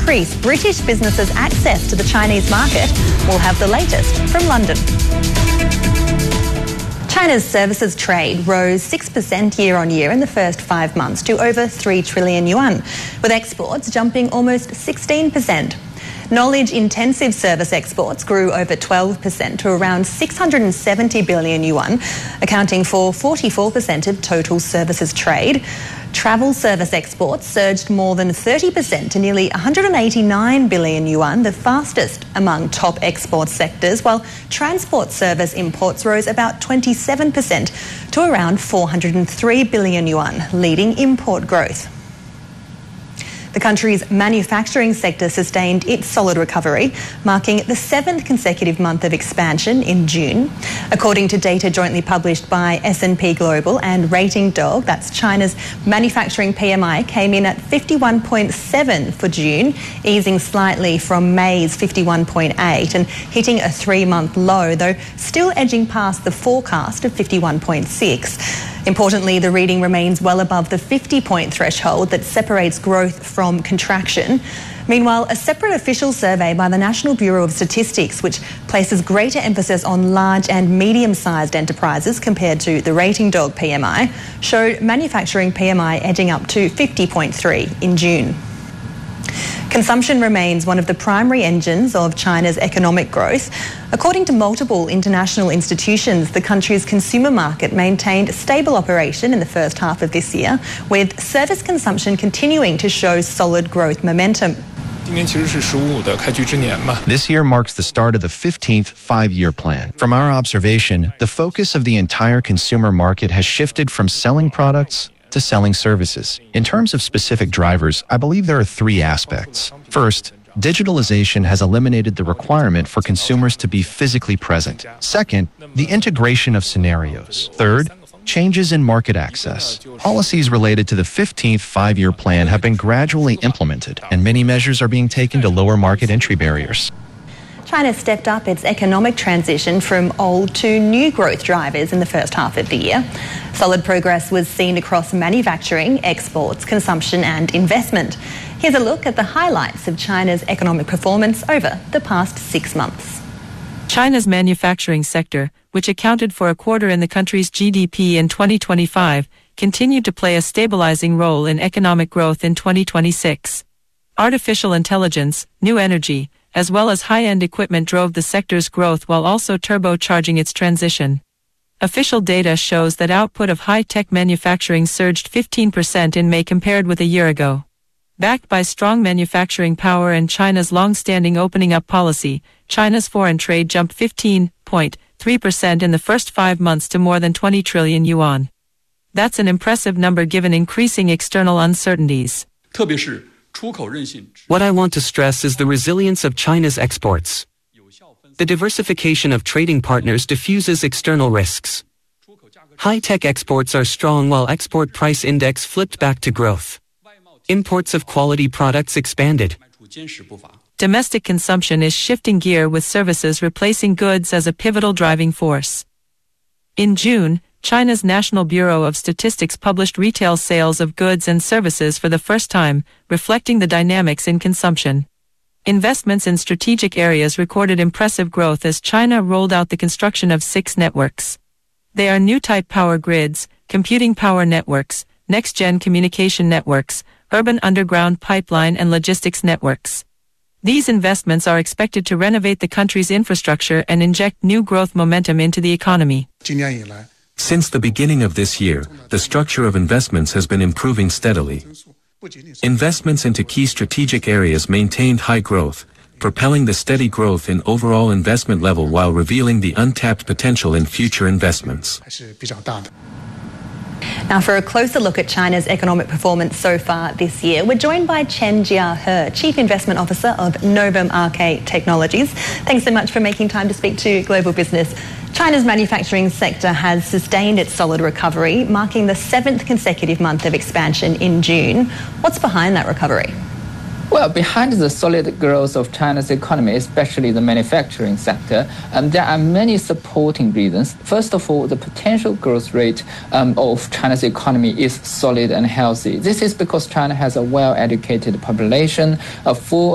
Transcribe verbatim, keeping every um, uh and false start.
increase British businesses' access to the Chinese market. We'll have the latest from London. China's services trade rose six percent year on year in the first five months to over three trillion yuan, with exports jumping almost sixteen percent. Knowledge-intensive service exports grew over twelve percent to around six hundred seventy billion yuan, accounting for forty-four percent of total services trade. Travel service exports surged more than thirty percent to nearly one hundred eighty-nine billion yuan, the fastest among top export sectors, while transport service imports rose about twenty-seven percent to around four hundred three billion yuan, leading import growth. The country's manufacturing sector sustained its solid recovery, marking the seventh consecutive month of expansion in June. According to data jointly published by S and P Global and Rating Dog, that's China's manufacturing P M I came in at fifty-one point seven for June, easing slightly from May's fifty-one point eight and hitting a three-month low, though still edging past the forecast of fifty-one point six. Importantly, the reading remains well above the fifty-point threshold that separates growth from contraction. Meanwhile, a separate official survey by the National Bureau of Statistics, which places greater emphasis on large and medium-sized enterprises compared to the Rating Dog P M I, showed manufacturing P M I edging up to fifty point three in June. Consumption remains one of the primary engines of China's economic growth. According to multiple international institutions, the country's consumer market maintained stable operation in the first half of this year, with service consumption continuing to show solid growth momentum. This year marks the start of the fifteenth five-year plan. From our observation, the focus of the entire consumer market has shifted from selling products to selling services. In terms of specific drivers, I believe there are three aspects. First, digitalization has eliminated the requirement for consumers to be physically present. Second, the integration of scenarios. Third, changes in market access. Policies related to the fifteenth five-year plan have been gradually implemented, and many measures are being taken to lower market entry barriers. China stepped up its economic transition from old to new growth drivers in the first half of the year. Solid progress was seen across manufacturing, exports, consumption and investment. Here's a look at the highlights of China's economic performance over the past six months. China's manufacturing sector, which accounted for a quarter in the country's G D P in twenty twenty-five, continued to play a stabilizing role in economic growth in twenty twenty-six. Artificial intelligence, new energy, as well as high-end equipment drove the sector's growth while also turbocharging its transition. Official data shows that output of high-tech manufacturing surged fifteen percent in May compared with a year ago. Backed by strong manufacturing power and China's long-standing opening-up policy, China's foreign trade jumped fifteen point three percent in the first five months to more than twenty trillion yuan. That's an impressive number given increasing external uncertainties. What I want to stress is the resilience of China's exports. The diversification of trading partners diffuses external risks. High-tech exports are strong while export price index flipped back to growth. Imports of quality products expanded. Domestic consumption is shifting gear with services replacing goods as a pivotal driving force. In June, China's National Bureau of Statistics published retail sales of goods and services for the first time, reflecting the dynamics in consumption. Investments in strategic areas recorded impressive growth as China rolled out the construction of six networks. They are new type power grids, computing power networks, next-gen communication networks, urban underground pipeline and logistics networks. These investments are expected to renovate the country's infrastructure and inject new growth momentum into the economy. Since the beginning of this year, the structure of investments has been improving steadily. Investments into key strategic areas maintained high growth, propelling the steady growth in overall investment level while revealing the untapped potential in future investments. Now, for a closer look at China's economic performance so far this year, we're joined by Chen Jiahe, Chief Investment Officer of Novum Arcade Technologies. Thanks so much for making time to speak to Global Business. China's manufacturing sector has sustained its solid recovery, marking the seventh consecutive month of expansion in June. What's behind that recovery? Well, behind the solid growth of China's economy, especially the manufacturing sector, um, there are many supporting reasons. First of all, the potential growth rate um, of China's economy is solid and healthy. This is because China has a well-educated population, a full